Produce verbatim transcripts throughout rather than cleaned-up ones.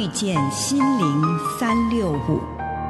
见心灵三六五。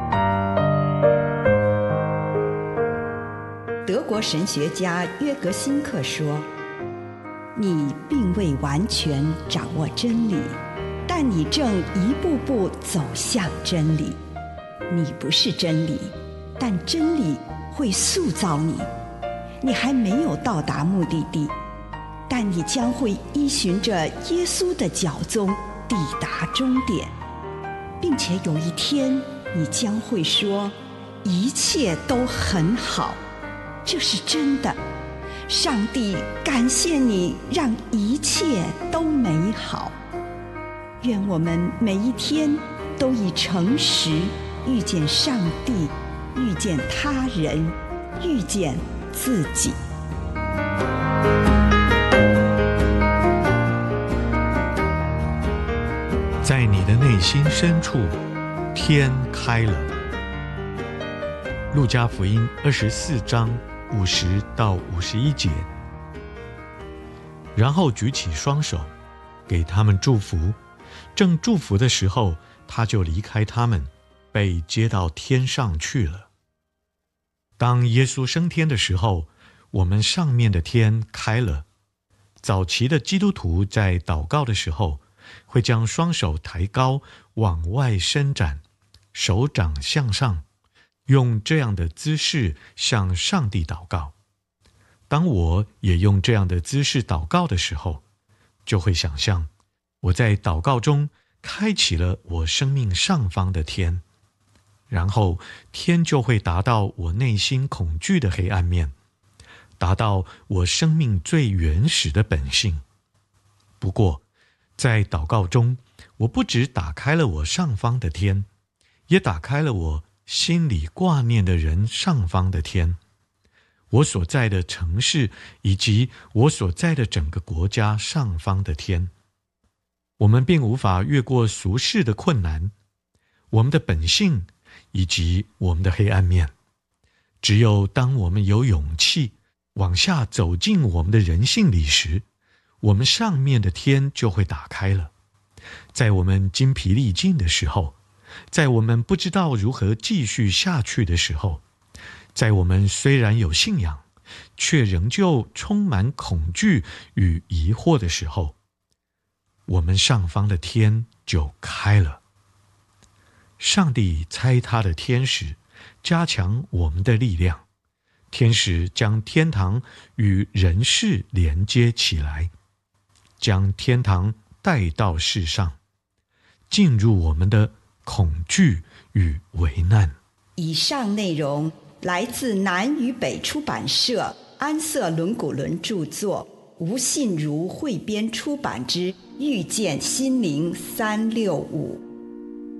德国神学家约格辛克说，你并未完全掌握真理，但你正一步步走向真理。你不是真理，但真理会塑造你。你还没有到达目的地，但你将会依循着耶稣的脚踪抵达终点，并且有一天你将会说，一切都很好。这是真的。上帝感谢你，让一切都美好。愿我们每一天都以诚实遇见上帝，遇见他人，遇见自己。 在你的内心深处，天开了。路加福音二十四章五十到五十一节。然后举起双手，给他们祝福。正祝福的时候，他就离开他们，被接到天上去了。当耶稣升天的时候，我们上面的天开了。早期的基督徒在祷告的时候，会将双手抬高，往外伸展，手掌向上，用这样的姿势向上帝祷告。当我也用这样的姿势祷告的时候，就会想象我在祷告中开启了我生命上方的天，然后天就会达到我内心恐惧的黑暗面，达到我生命最原始的本性。不过在祷告中，我不只打开了我上方的天，也打开了我心里挂念的人上方的天，我所在的城市以及我所在的整个国家上方的天。我们并无法越过俗世的困难，我们的本性以及我们的黑暗面。只有当我们有勇气往下走进我们的人性里时，我们上面的天就会打开了。在我们筋疲力尽的时候，在我们不知道如何继续下去的时候，在我们虽然有信仰，却仍旧充满恐惧与疑惑的时候，我们上方的天就开了。上帝差他的天使加强我们的力量，天使将天堂与人世连接起来，将天堂带到世上，进入我们的恐惧与危难。 以上内容来自南与北出版社安瑟伦古伦著作，吴信如汇编出版之《遇见心灵三六五》。